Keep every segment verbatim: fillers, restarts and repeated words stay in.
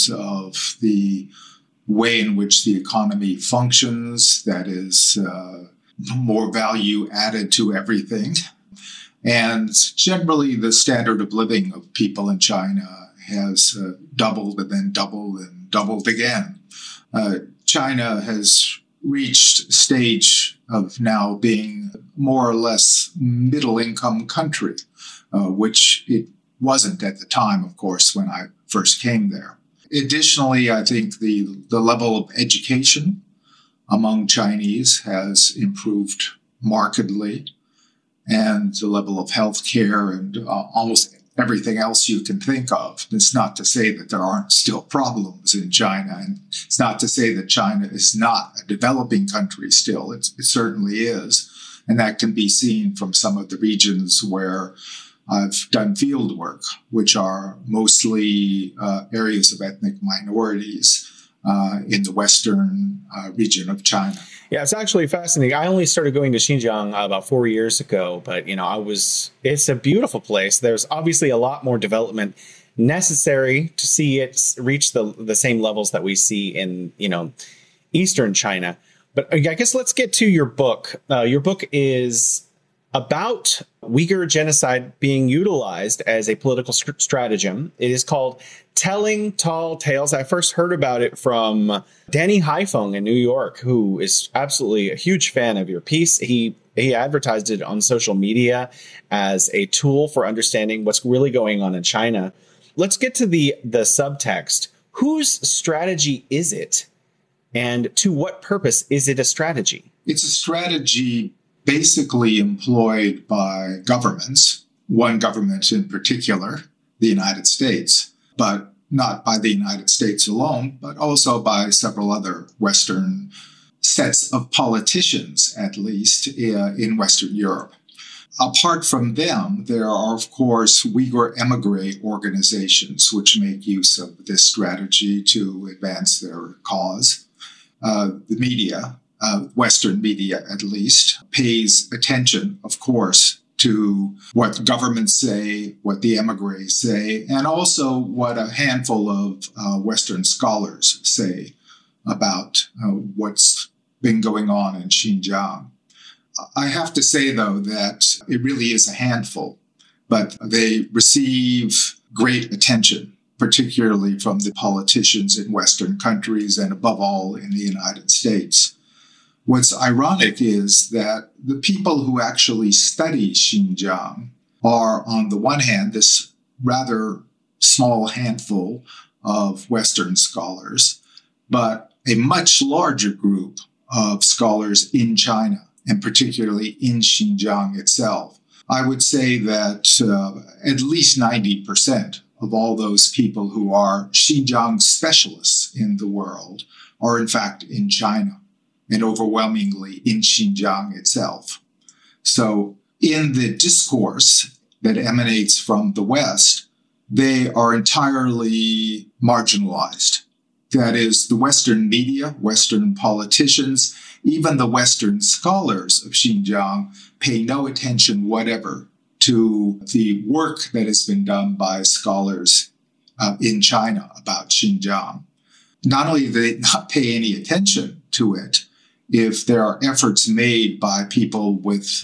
of the way in which the economy functions, that is uh, more value added to everything. And generally, the standard of living of people in China has uh, doubled and then doubled and doubled again. Uh, China has reached a stage of now being more or less middle-income country, uh, which it wasn't at the time, of course, when I first came there. Additionally, I think the, the level of education among Chinese has improved markedly, and the level of health care and uh, almost everything else you can think of. It's not to say that there aren't still problems in China, and it's not to say that China is not a developing country still. It's, it certainly is, and that can be seen from some of the regions where I've done field work, which are mostly uh, areas of ethnic minorities uh, in the western uh, region of China. Yeah, it's actually fascinating. I only started going to Xinjiang uh, about four years ago, but, you know, I was, it's a beautiful place. There's obviously a lot more development necessary to see it reach the the same levels that we see in, you know, Eastern China. But I guess let's get to your book. Uh, your book is about Uyghur genocide being utilized as a political st- stratagem. It is called Telling Tall Tales. I first heard about it from Danny Haifeng in New York, who is absolutely a huge fan of your piece. He he advertised it on social media as a tool for understanding what's really going on in China. Let's get to the, the subtext. Whose strategy is it? And to what purpose is it a strategy? It's a strategy basically employed by governments, one government in particular, the United States, but not by the United States alone, but also by several other Western sets of politicians, at least, uh, in Western Europe. Apart from them, there are, of course, Uyghur emigre organizations which make use of this strategy to advance their cause. Uh, the media, uh, Western media at least, pays attention, of course, to what governments say, what the emigres say, and also what a handful of uh, Western scholars say about uh, what's been going on in Xinjiang. I have to say, though, that it really is a handful, but they receive great attention, particularly from the politicians in Western countries and above all in the United States. What's ironic is that the people who actually study Xinjiang are, on the one hand, this rather small handful of Western scholars, but a much larger group of scholars in China, and particularly in Xinjiang itself. I would say that uh, at least ninety percent of all those people who are Xinjiang specialists in the world are in fact in China, and overwhelmingly in Xinjiang itself. So in the discourse that emanates from the West, they are entirely marginalized. That is, the Western media, Western politicians, even the Western scholars of Xinjiang pay no attention whatever to the work that has been done by scholars uh, in China about Xinjiang. Not only do they not pay any attention to it, if there are efforts made by people with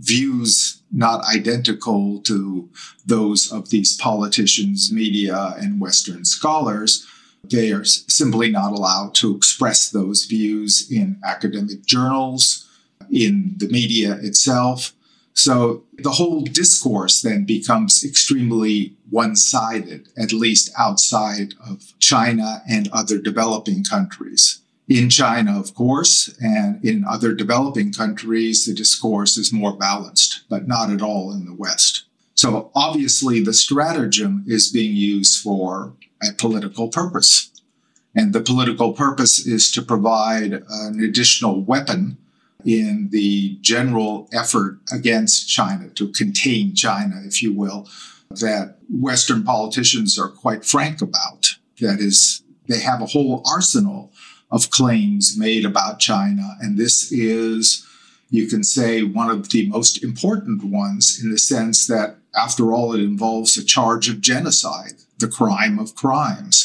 views not identical to those of these politicians, media, and Western scholars, they are simply not allowed to express those views in academic journals, in the media itself. So the whole discourse then becomes extremely one-sided, at least outside of China and other developing countries. In China, of course, and in other developing countries, the discourse is more balanced, but not at all in the West. So obviously the stratagem is being used for a political purpose. And the political purpose is to provide an additional weapon in the general effort against China, to contain China, if you will, that Western politicians are quite frank about. That is, they have a whole arsenal of claims made about China. And this is, you can say, one of the most important ones in the sense that, after all, it involves a charge of genocide, the crime of crimes.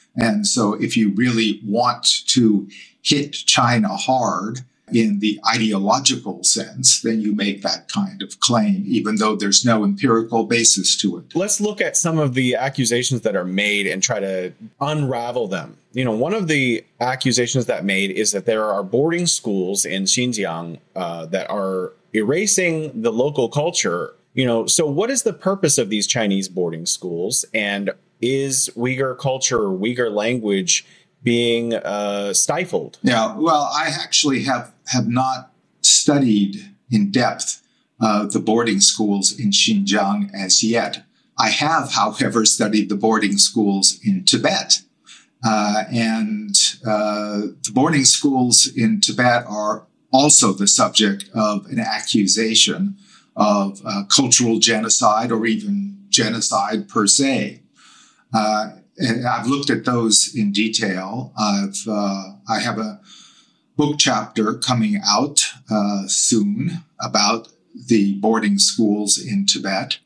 And so if you really want to hit China hard in the ideological sense, then you make that kind of claim, even though there's no empirical basis to it. Let's look at some of the accusations that are made and try to unravel them. You know, one of the accusations that made is that there are boarding schools in Xinjiang uh, that are erasing the local culture. You know, so what is the purpose of these Chinese boarding schools? And is Uyghur culture or Uyghur language being uh, stifled? Yeah, well, I actually have, have not studied in depth uh, the boarding schools in Xinjiang as yet. I have, however, studied the boarding schools in Tibet. Uh, and uh, the boarding schools in Tibet are also the subject of an accusation of uh, cultural genocide or even genocide per se. Uh, And I've looked at those in detail. I've uh, I have a book chapter coming out uh, soon about the boarding schools in Tibet,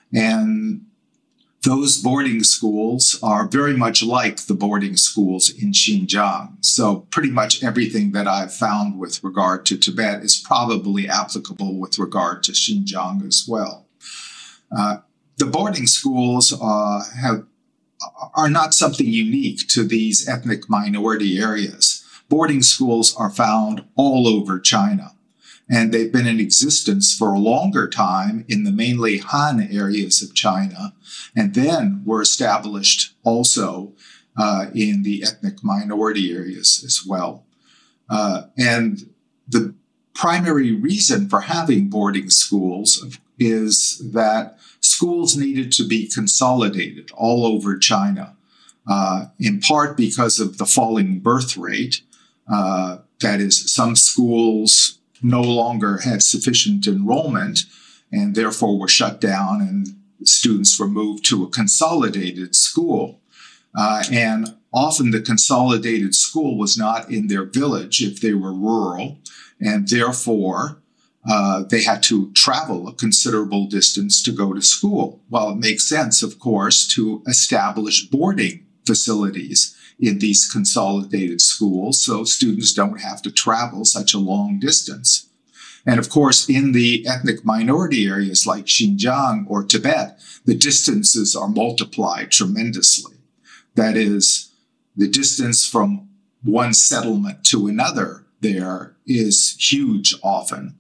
and those boarding schools are very much like the boarding schools in Xinjiang. So pretty much everything that I've found with regard to Tibet is probably applicable with regard to Xinjiang as well. Uh, the boarding schools uh, have are not something unique to these ethnic minority areas. Boarding schools are found all over China, and they've been in existence for a longer time in the mainly Han areas of China, and then were established also uh, in the ethnic minority areas as well. Uh, and the primary reason for having boarding schools is that schools needed to be consolidated all over China, uh, in part because of the falling birth rate. Uh, that is, some schools no longer had sufficient enrollment and therefore were shut down, and students were moved to a consolidated school. Uh, and often the consolidated school was not in their village if they were rural, and therefore Uh, they had to travel a considerable distance to go to school. Well, it makes sense, of course, to establish boarding facilities in these consolidated schools so students don't have to travel such a long distance. And of course, in the ethnic minority areas like Xinjiang or Tibet, the distances are multiplied tremendously. That is, the distance from one settlement to another there is huge often.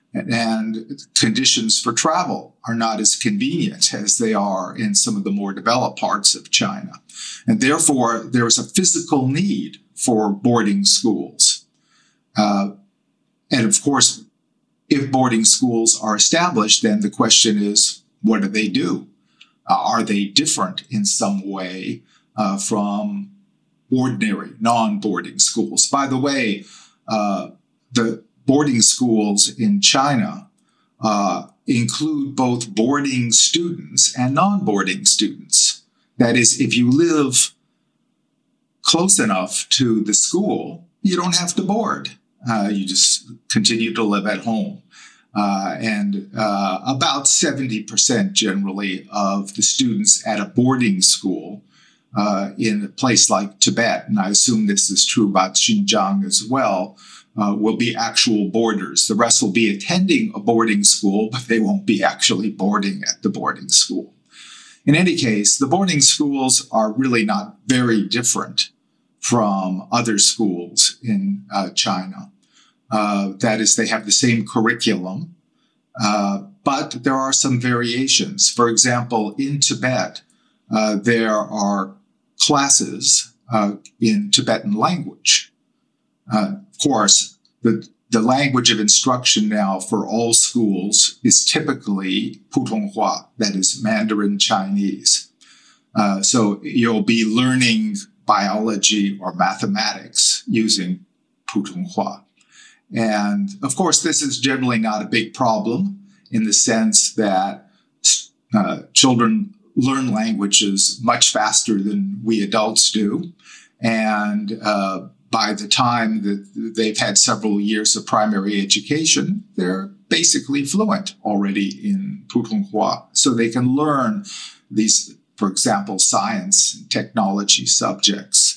And conditions for travel are not as convenient as they are in some of the more developed parts of China. And therefore, there is a physical need for boarding schools. Uh, and of course, if boarding schools are established, then the question is, what do they do? Uh, are they different in some way uh, from ordinary non-boarding schools? By the way, uh, the boarding schools in China uh, include both boarding students and non-boarding students. That is, if you live close enough to the school, you don't have to board. Uh, you just continue to live at home. Uh, and uh, about seventy percent generally of the students at a boarding school uh, in a place like Tibet, and I assume this is true about Xinjiang as well, Uh, will be actual boarders. The rest will be attending a boarding school, but they won't be actually boarding at the boarding school. In any case, the boarding schools are really not very different from other schools in uh, China. Uh, that is, they have the same curriculum, uh, but there are some variations. For example, in Tibet, uh, there are classes uh, in Tibetan language. Uh, of course, the, the language of instruction now for all schools is typically Putonghua, that is Mandarin Chinese. Uh, so you'll be learning biology or mathematics using Putonghua. And of course, this is generally not a big problem in the sense that uh, children learn languages much faster than we adults do. And uh, by the time that they've had several years of primary education, they're basically fluent already in Putonghua. So they can learn these for example, science and technology subjects.